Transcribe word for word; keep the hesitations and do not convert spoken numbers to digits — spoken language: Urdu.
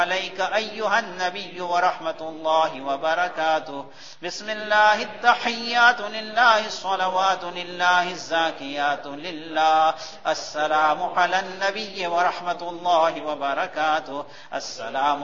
عليك أيها النبي ورحمة الله وبركاته. بسم الله التحيات لله الصلوات لله الزاكيات لله. السلام على النبي ورحمة الله وبركاته. السلام